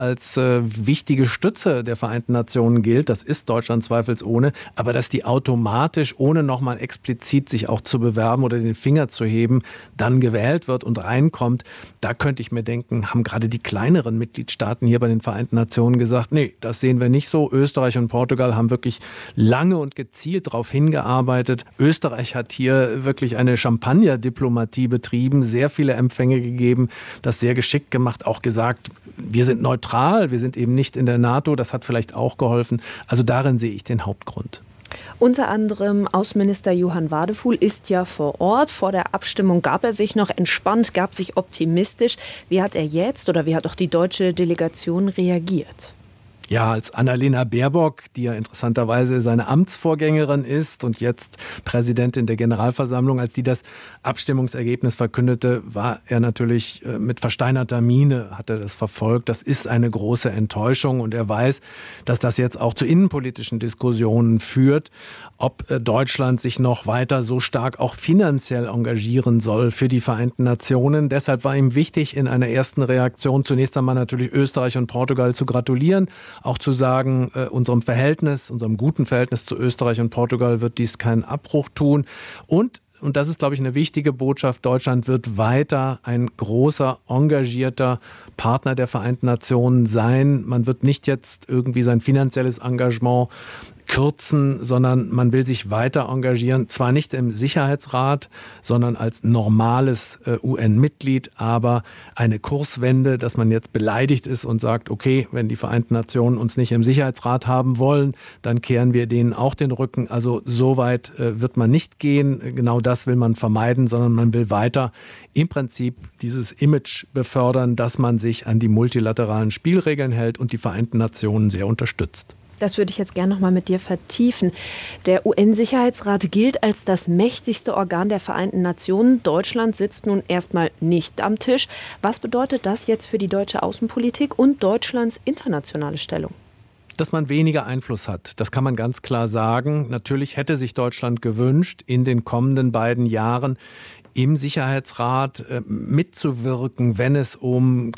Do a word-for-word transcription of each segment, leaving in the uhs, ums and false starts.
als äh, wichtige Stütze der Vereinten Nationen gilt. Das ist Deutschland zweifelsohne. Aber dass die automatisch, ohne nochmal explizit sich auch zu bewerben oder den Finger zu heben, dann gewählt wird und reinkommt, da könnte ich mir denken, haben gerade die kleineren Mitgliedstaaten hier bei den Vereinten Nationen gesagt, nee, das sehen wir nicht so. Österreich und Portugal haben wirklich lange und gezielt darauf hingearbeitet. Österreich hat hier wirklich eine Champagner-Diplomatie betrieben, sehr viele Empfänge gegeben, das sehr geschickt gemacht, auch gesagt, wir sind neutral, wir sind eben nicht in der NATO, das hat vielleicht auch geholfen. Also darin sehe ich den Hauptgrund. Unter anderem Außenminister Johann Wadefuhl ist ja vor Ort. Vor der Abstimmung gab er sich noch entspannt, gab sich optimistisch. Wie hat er jetzt oder wie hat auch die deutsche Delegation reagiert? Ja, als Annalena Baerbock, die ja interessanterweise seine Amtsvorgängerin ist und jetzt Präsidentin der Generalversammlung, als die das Abstimmungsergebnis verkündete, war er natürlich mit versteinerter Miene, hat er das verfolgt. Das ist eine große Enttäuschung und er weiß, dass das jetzt auch zu innenpolitischen Diskussionen führt, ob Deutschland sich noch weiter so stark auch finanziell engagieren soll für die Vereinten Nationen. Deshalb war ihm wichtig, in einer ersten Reaktion zunächst einmal natürlich Österreich und Portugal zu gratulieren, auch zu sagen, äh, unserem Verhältnis, unserem guten Verhältnis zu Österreich und Portugal wird dies keinen Abbruch tun. Und, und das ist, glaube ich, eine wichtige Botschaft, Deutschland wird weiter ein großer, engagierter Partner der Vereinten Nationen sein. Man wird nicht jetzt irgendwie sein finanzielles Engagement kürzen, sondern man will sich weiter engagieren, zwar nicht im Sicherheitsrat, sondern als normales äh, U N-Mitglied, aber eine Kurswende, dass man jetzt beleidigt ist und sagt, okay, wenn die Vereinten Nationen uns nicht im Sicherheitsrat haben wollen, dann kehren wir denen auch den Rücken. Also so weit äh, wird man nicht gehen, genau das will man vermeiden, sondern man will weiter im Prinzip dieses Image befördern, dass man sich an die multilateralen Spielregeln hält und die Vereinten Nationen sehr unterstützt. Das würde ich jetzt gerne noch mal mit dir vertiefen. Der U N-Sicherheitsrat gilt als das mächtigste Organ der Vereinten Nationen. Deutschland sitzt nun erstmal nicht am Tisch. Was bedeutet das jetzt für die deutsche Außenpolitik und Deutschlands internationale Stellung? Dass man weniger Einfluss hat, das kann man ganz klar sagen. Natürlich hätte sich Deutschland gewünscht, in den kommenden beiden Jahren im Sicherheitsrat äh, mitzuwirken, wenn es um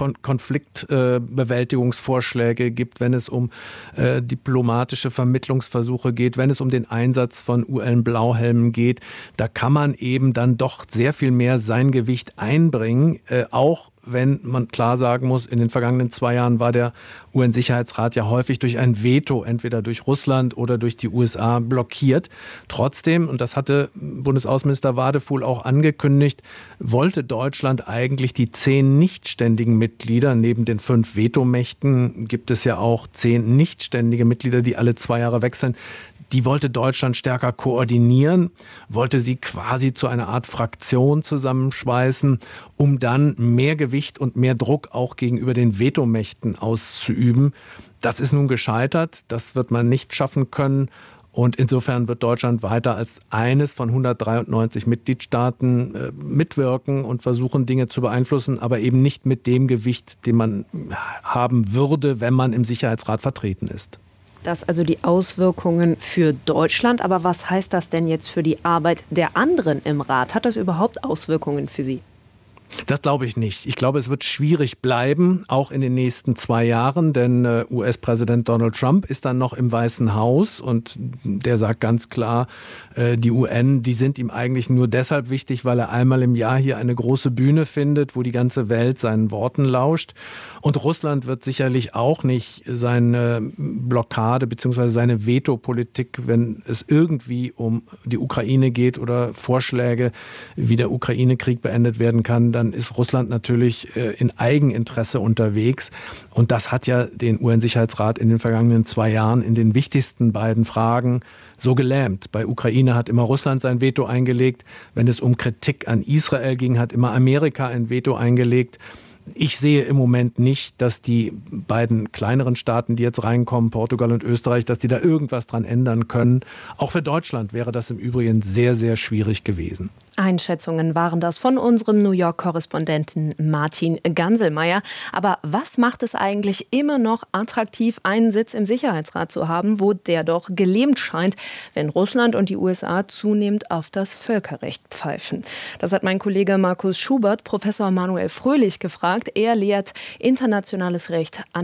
Konfliktbewältigungsvorschläge äh, gibt, wenn es um äh, diplomatische Vermittlungsversuche geht, wenn es um den Einsatz von U N-Blauhelmen geht. Da kann man eben dann doch sehr viel mehr sein Gewicht einbringen, äh, auch wenn man klar sagen muss, in den vergangenen zwei Jahren war der U N-Sicherheitsrat ja häufig durch ein Veto, entweder durch Russland oder durch die U S A, blockiert. Trotzdem, und das hatte Bundesaußenminister Wadefuhl auch angekündigt, wollte Deutschland eigentlich die zehn nichtständigen Mitglieder, neben den fünf Vetomächten gibt es ja auch zehn nichtständige Mitglieder, die alle zwei Jahre wechseln, die wollte Deutschland stärker koordinieren, wollte sie quasi zu einer Art Fraktion zusammenschweißen, um dann mehr Gewicht und mehr Druck auch gegenüber den Vetomächten auszuüben. Das ist nun gescheitert, das wird man nicht schaffen können. Und insofern wird Deutschland weiter als eines von hundertdreiundneunzig Mitgliedstaaten äh, mitwirken und versuchen, Dinge zu beeinflussen, aber eben nicht mit dem Gewicht, den man haben würde, wenn man im Sicherheitsrat vertreten ist. Das also die Auswirkungen für Deutschland. Aber was heißt das denn jetzt für die Arbeit der anderen im Rat? Hat das überhaupt Auswirkungen für Sie? Das glaube ich nicht. Ich glaube, es wird schwierig bleiben, auch in den nächsten zwei Jahren, denn äh, U S-Präsident Donald Trump ist dann noch im Weißen Haus und der sagt ganz klar, äh, die U N, die sind ihm eigentlich nur deshalb wichtig, weil er einmal im Jahr hier eine große Bühne findet, wo die ganze Welt seinen Worten lauscht. Und Russland wird sicherlich auch nicht seine Blockade bzw. seine Vetopolitik, wenn es irgendwie um die Ukraine geht oder Vorschläge, wie der Ukraine-Krieg beendet werden kann, dann ist Russland natürlich in Eigeninteresse unterwegs. Und das hat ja den U N-Sicherheitsrat in den vergangenen zwei Jahren in den wichtigsten beiden Fragen so gelähmt. Bei Ukraine hat immer Russland sein Veto eingelegt. Wenn es um Kritik an Israel ging, hat immer Amerika ein Veto eingelegt. Ich sehe im Moment nicht, dass die beiden kleineren Staaten, die jetzt reinkommen, Portugal und Österreich, dass die da irgendwas dran ändern können. Auch für Deutschland wäre das im Übrigen sehr, sehr schwierig gewesen. Einschätzungen waren das von unserem New York-Korrespondenten Martin Ganselmeier. Aber was macht es eigentlich immer noch attraktiv, einen Sitz im Sicherheitsrat zu haben, wo der doch gelähmt scheint, wenn Russland und die U S A zunehmend auf das Völkerrecht pfeifen? Das hat mein Kollege Markus Schubert Professor Manuel Fröhlich gefragt. Er lehrt internationales Recht an